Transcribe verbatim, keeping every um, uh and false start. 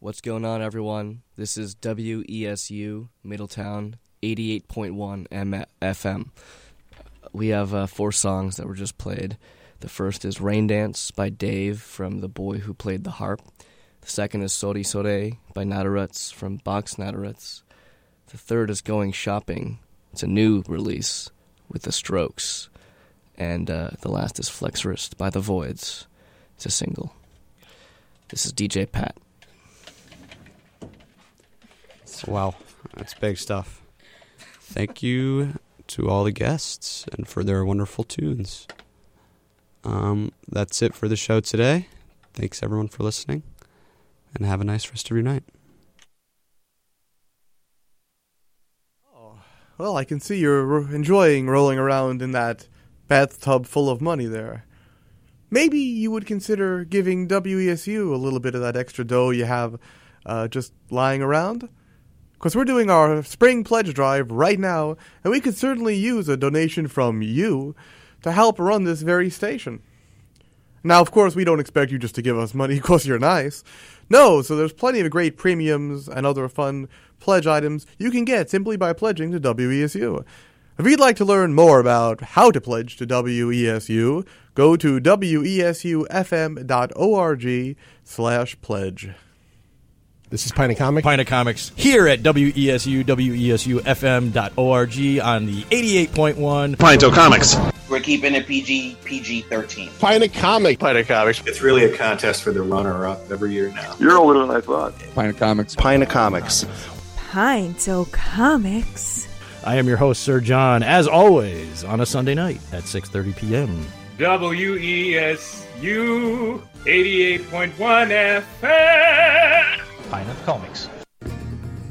What's going on, everyone? This is W E S U Middletown eighty-eight point one F M. We have uh, four songs that were just played. The first is Rain Dance by Dave from The Boy Who Played the Harp. The second is Sori Sore by Natarets from Box Natarets. The third is Going Shopping. It's a new release with The Strokes. And uh, the last is Flex Wrist by The Voids. It's a single. This is D J Pat. Wow, that's big stuff. Thank you to all the guests and for their wonderful tunes. Um, that's it for the show today. Thanks everyone for listening, and have a nice rest of your night. Oh, well, I can see you're enjoying rolling around in that bathtub full of money there. Maybe you would consider giving W E S U a little bit of that extra dough you have uh, just lying around. Because we're doing our spring pledge drive right now, and we could certainly use a donation from you to help run this very station. Now, of course, we don't expect you just to give us money because you're nice. No, so there's plenty of great premiums and other fun pledge items you can get simply by pledging to W E S U. If you'd like to learn more about how to pledge to W E S U, go to W E S U F M dot org slash pledge. This is Pina Comics. Pina Comics here at W E S U, W E S U F M dot org on the eighty-eight point one Pinto Comics. We're keeping it P G, P G thirteen. Pina Comics. Pina Comics. It's really a contest for the runner-up every year now. You're older than I thought. Pina Comics. Pina Comics. Pinto Comics. I am your host, Sir John, as always, on a Sunday night at six thirty p.m. W E S U eighty-eight point one F M. Pina Comics.